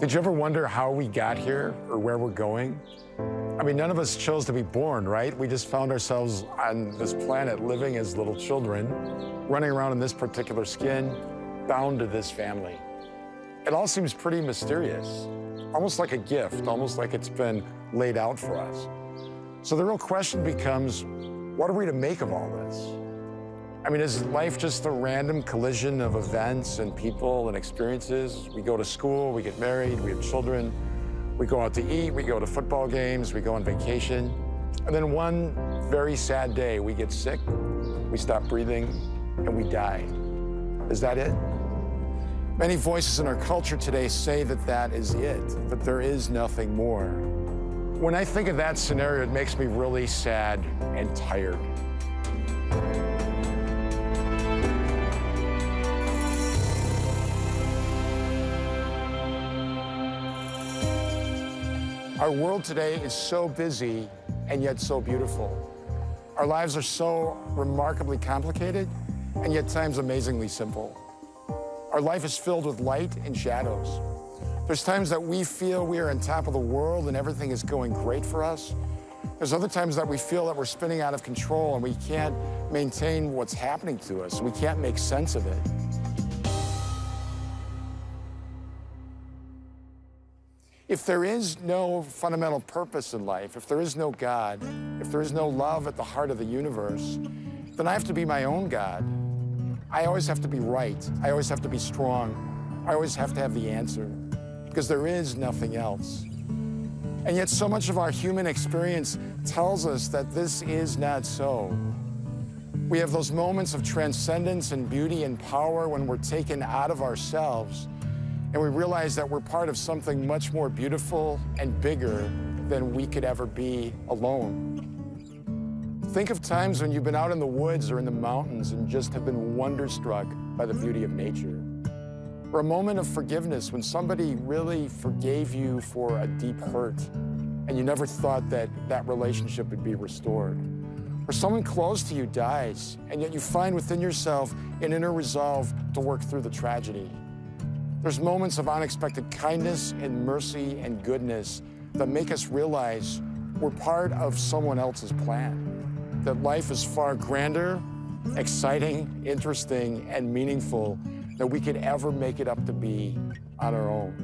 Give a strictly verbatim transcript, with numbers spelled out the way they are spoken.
Did you ever wonder how we got here or where we're going? I mean, none of us chose to be born, right? We just found ourselves on this planet living as little children, running around in this particular skin, bound to this family. It all seems pretty mysterious, almost like a gift, almost like it's been laid out for us. So the real question becomes, what are we to make of all this? I mean, is life just a random collision of events and people and experiences? We go to school, we get married, we have children, we go out to eat, we go to football games, we go on vacation. And then one very sad day, we get sick, we stop breathing, and we die. Is that it? Many voices in our culture today say that that is it, but there is nothing more. When I think of that scenario, it makes me really sad and tired. Our world today is so busy and yet so beautiful. Our lives are so remarkably complicated and yet times amazingly simple. Our life is filled with light and shadows. There's times that we feel we are on top of the world and everything is going great for us. There's other times that we feel that we're spinning out of control and we can't maintain what's happening to us. We can't make sense of it. If there is no fundamental purpose in life, if there is no God, if there is no love at the heart of the universe, then I have to be my own God. I always have to be right. I always have to be strong. I always have to have the answer, because there is nothing else. And yet so much of our human experience tells us that this is not so. We have those moments of transcendence and beauty and power when we're taken out of ourselves and we realize that we're part of something much more beautiful and bigger than we could ever be alone. Think of times when you've been out in the woods or in the mountains and just have been wonderstruck by the beauty of nature. Or a moment of forgiveness when somebody really forgave you for a deep hurt and you never thought that that relationship would be restored. Or someone close to you dies and yet you find within yourself an inner resolve to work through the tragedy. There's moments of unexpected kindness and mercy and goodness that make us realize we're part of someone else's plan, that life is far grander, exciting, interesting, and meaningful than we could ever make it up to be on our own.